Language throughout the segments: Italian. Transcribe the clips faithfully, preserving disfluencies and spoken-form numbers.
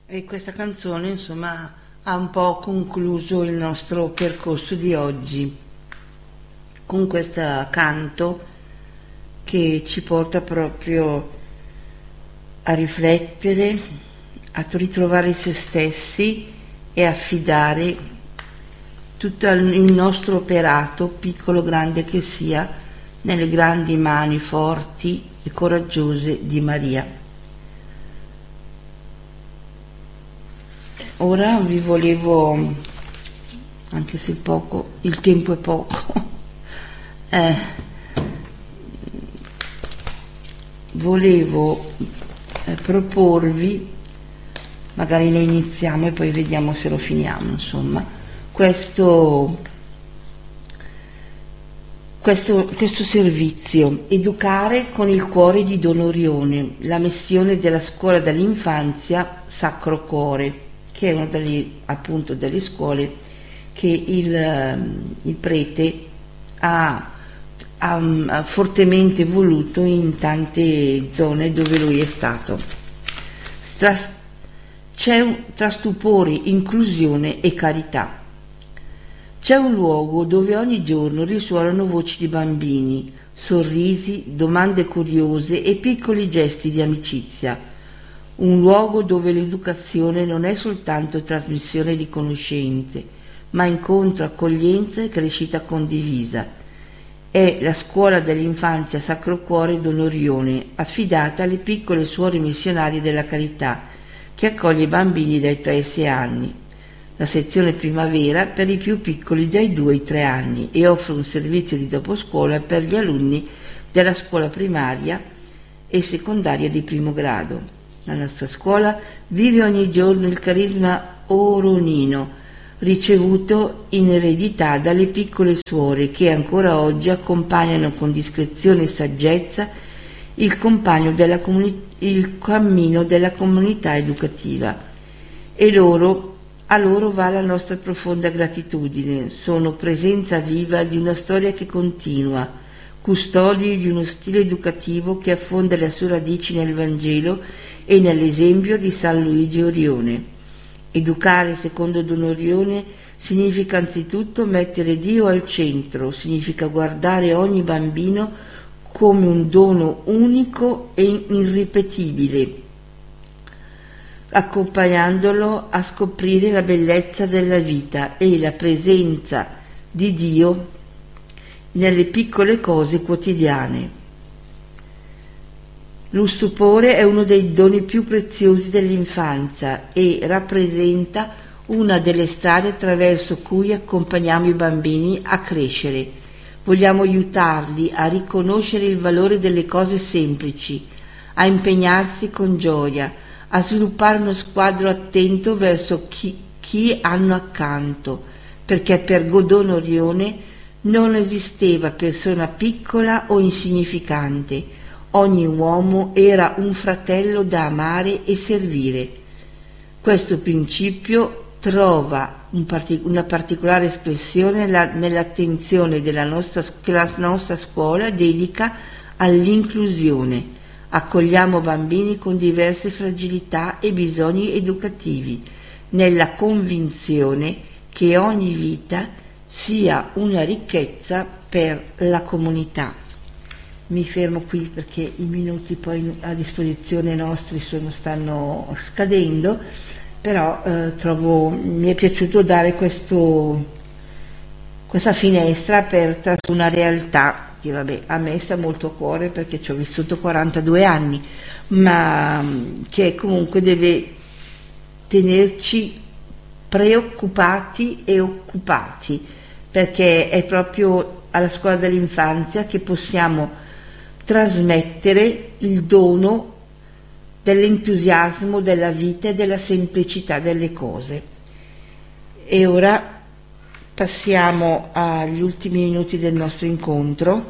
E questa canzone, insomma, ha un po' concluso il nostro percorso di oggi con questo canto che ci porta proprio a riflettere, a ritrovare se stessi e affidare tutto il nostro operato, piccolo o grande che sia, nelle grandi mani forti e coraggiose di Maria. Ora vi volevo, anche se poco, il tempo è poco, eh, volevo eh, proporvi, magari lo iniziamo e poi vediamo se lo finiamo, insomma, questo, questo, questo servizio, educare con il cuore di Don Orione, la missione della scuola dall'infanzia Sacro Cuore, che è una delle, appunto, delle scuole che il, il prete ha, ha, ha fortemente voluto in tante zone dove lui è stato. Tra, c'è un, tra stupore, inclusione e carità. C'è un luogo dove ogni giorno risuonano voci di bambini, sorrisi, domande curiose e piccoli gesti di amicizia. Un luogo dove l'educazione non è soltanto trasmissione di conoscenze, ma incontro, accoglienza e crescita condivisa. È la scuola dell'infanzia Sacro Cuore Don Orione, affidata alle piccole suore missionarie della carità, che accoglie i bambini dai tre ai sei anni. La sezione primavera per i più piccoli dai due ai tre anni e offre un servizio di doposcuola per gli alunni della scuola primaria e secondaria di primo grado. La nostra scuola vive ogni giorno il carisma oronino, ricevuto in eredità dalle piccole suore che ancora oggi accompagnano con discrezione e saggezza il, compagno della comuni- il cammino della comunità educativa. E loro, a loro va la nostra profonda gratitudine, sono presenza viva di una storia che continua, custodi di uno stile educativo che affonda le sue radici nel Vangelo e nell'esempio di San Luigi Orione. Educare secondo Don Orione significa anzitutto mettere Dio al centro, significa guardare ogni bambino come un dono unico e irripetibile, accompagnandolo a scoprire la bellezza della vita e la presenza di Dio nelle piccole cose quotidiane. Lo stupore è uno dei doni più preziosi dell'infanzia e rappresenta una delle strade attraverso cui accompagniamo i bambini a crescere. Vogliamo aiutarli a riconoscere il valore delle cose semplici, a impegnarsi con gioia, a sviluppare uno sguardo attento verso chi, chi hanno accanto, perché per Don Orione non esisteva persona piccola o insignificante. Ogni uomo era un fratello da amare e servire. Questo principio trova un partic- una particolare espressione nella, nell'attenzione della nostra, che la nostra scuola dedica all'inclusione. Accogliamo bambini con diverse fragilità e bisogni educativi, nella convinzione che ogni vita sia una ricchezza per la comunità. Mi fermo qui perché i minuti poi a disposizione nostri sono, stanno scadendo, però eh, trovo, mi è piaciuto dare questo, questa finestra per una realtà che vabbè, a me sta molto a cuore perché ci ho vissuto quarantadue anni, ma che comunque deve tenerci preoccupati e occupati, perché è proprio alla scuola dell'infanzia che possiamo trasmettere il dono dell'entusiasmo della vita e della semplicità delle cose. E ora passiamo agli ultimi minuti del nostro incontro.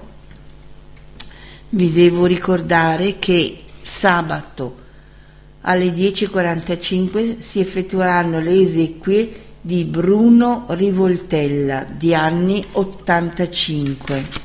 Vi devo ricordare che sabato alle dieci e quarantacinque si effettueranno le esequie di Bruno Rivoltella di anni ottantacinque.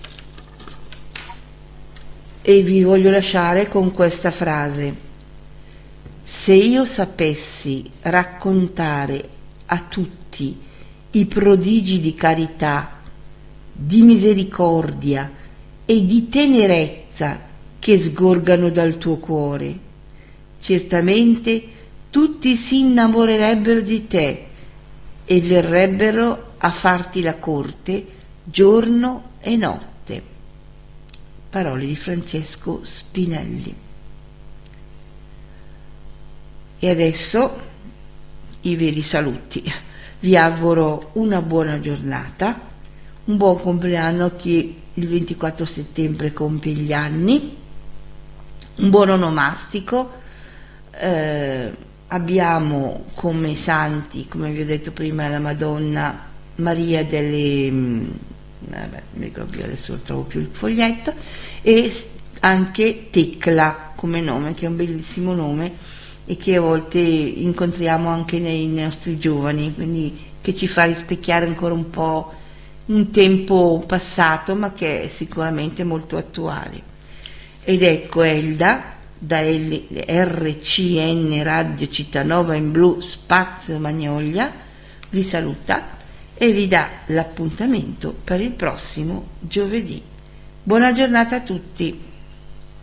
E vi voglio lasciare con questa frase: Se io sapessi raccontare a tutti i prodigi di carità, di misericordia e di tenerezza che sgorgano dal tuo cuore, certamente tutti si innamorerebbero di te e verrebbero a farti la corte giorno e notte. Parole di Francesco Spinelli. E adesso i veri saluti. Vi auguro una buona giornata, un buon compleanno a chi il ventiquattro settembre compie gli anni, un buon onomastico. Eh, abbiamo come santi, come vi ho detto prima, la Madonna Maria delle... vabbè, mi ricordo più, adesso non trovo più il foglietto, e anche Tecla come nome, che è un bellissimo nome e che a volte incontriamo anche nei nostri giovani, quindi che ci fa rispecchiare ancora un po' un tempo passato, ma che è sicuramente molto attuale. Ed ecco Elda, da R C N Radio Cittànova in Blu Spazio Magnolia, vi saluta e vi dà l'appuntamento per il prossimo giovedì. Buona giornata a tutti.